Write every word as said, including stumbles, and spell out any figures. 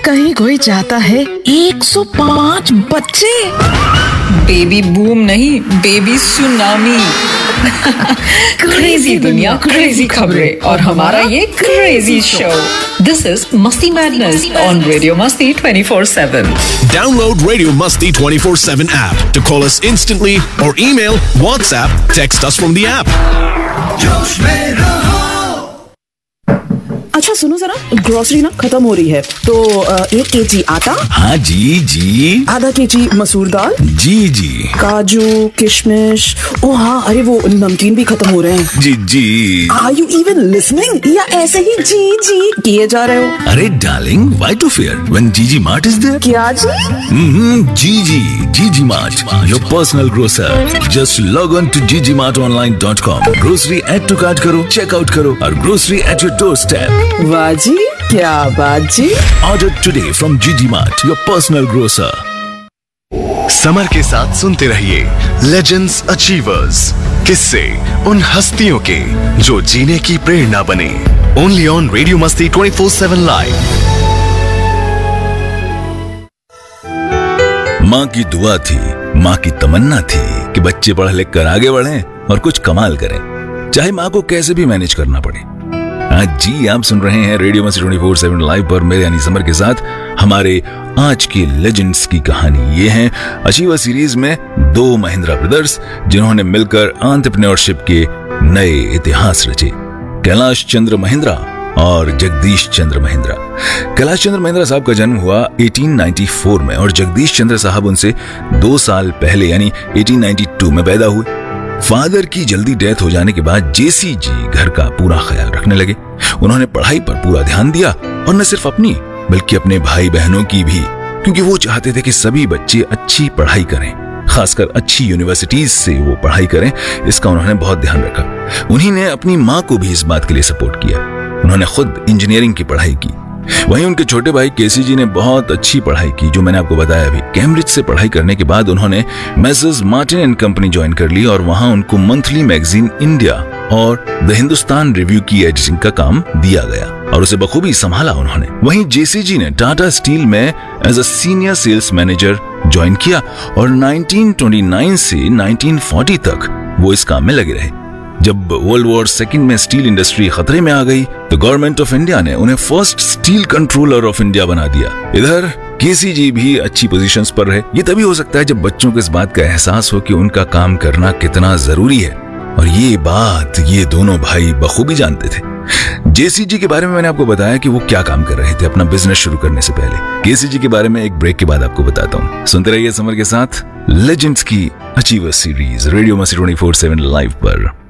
कहीं कोई चाहता है एक सौ पाँच बच्चे। बेबी बूम नहीं, बेबी सुनामी। क्रेजी दुनिया, क्रेजी खबरें और हमारा ये क्रेजी शो। दिस इज मस्ती मैडनेस ऑन रेडियो मस्ती twenty-four seven. Download Radio Masti twenty-four seven app to call us instantly or email, WhatsApp, text us from the app. जोश में रहो। अच्छा सुनो जरा, ग्रोसरी ना खत्म हो रही है तो एक केजी आटा। हाँ जी जी। आधा केजी मसूर दाल। जी जी। काजू, किशमिश, ओ हाँ, अरे वो नमकीन भी खत्म हो रहे हैं। जी जी। आर यू इवन लिसनिंग या ऐसे ही जी जी किए जा रहे हो? अरे darling, why to fear when जीजी मार्ट इज देयर? क्या जी? हम्म, जी जी, जीजी mart, your personal grocer. Just log on to ji G mart online dot com. Grocery add to cart करो, चेकआउट करो और grocery at your door step. वाह जी, क्या बात जी। Order today from Gigi Mart, your personal grocer. Summer के साथ सुनते रहिए लेजेंड्स अचीवर्स, किस्से उन हस्तियों के जो जीने की प्रेरणा बने। ओनली ऑन रेडियो मस्ती twenty-four seven लाइव। माँ की दुआ थी, माँ की तमन्ना थी कि बच्चे पढ़ लिख कर आगे बढ़ें और कुछ कमाल करें, चाहे माँ को कैसे भी मैनेज करना पड़े। आज जी आप सुन रहे हैं रेडियो मस्ती twenty-four seven लाइव पर मेरे यानी समर के साथ हमारे आज के लेजेंड्स की कहानी। ये है अचीवर सीरीज में दो महिंद्रा ब्रदर्स जिन्होंने मिलकर एंटरप्रेन्योरशिप के नए इतिहास रचे, कैलाश चंद्र महिंद्रा और जगदीश चंद्र महिंद्रा। कैलाश चंद्र महिंद्रा साहब का जन्म हुआ eighteen ninety-four में और जगदीश चंद्र साहब उनसे दो साल पहले यानी eighteen ninety-two में पैदा हुए। फादर की जल्दी डेथ हो जाने के बाद जेसी जी घर का पूरा ख्याल रखने लगे। उन्होंने पढ़ाई पर पूरा ध्यान दिया और न सिर्फ अपनी बल्कि अपने भाई बहनों की भी, क्योंकि वो चाहते थे कि सभी बच्चे अच्छी पढ़ाई करें, खासकर अच्छी यूनिवर्सिटीज से वो पढ़ाई करें। इसका उन्होंने बहुत ध्यान रखा। उन्हीं ने अपनी माँ को भी इस बात के लिए सपोर्ट किया। उन्होंने खुद इंजीनियरिंग की पढ़ाई की। वहीं उनके छोटे भाई केसी जी ने बहुत अच्छी पढ़ाई की, जो मैंने आपको बताया अभी। कैम्ब्रिज से पढ़ाई करने के बाद उन्होंने messrs Martin and company join कर ली और वहां उनको मंथली मैगजीन इंडिया और द हिंदुस्तान रिव्यू की एडिटिंग का काम दिया गया और उसे बखूबी संभाला उन्होंने। वहीं जेसी जी ने टाटा स्टील में as a senior sales manager join किया और nineteen twenty-nine से nineteen forty तक वो इस काम में लगे रहे। जब वर्ल्ड वॉर सेकेंड में स्टील इंडस्ट्री खतरे में आ गई तो गवर्नमेंट ऑफ इंडिया ने उन्हें first steel controller of India बना दिया। इधर केसी जी भी अच्छी पोजीशंस पर रहे। ये तभी हो सकता है जब बच्चों को इस बात का एहसास हो कि उनका काम करना कितना जरूरी है, और ये बात ये दोनों भाई बखूबी जानते थे। जेसी जी के बारे में मैंने आपको बताया कि वो क्या काम कर रहे थे अपना बिजनेस शुरू करने से पहले। केसी जी के बारे में एक ब्रेक के बाद आपको बताता हूँ। सुनते रहिए समर के साथ लेजेंड्स की अचीवर सीरीज रेडियो मस्ती twenty-four seven लाइव पर।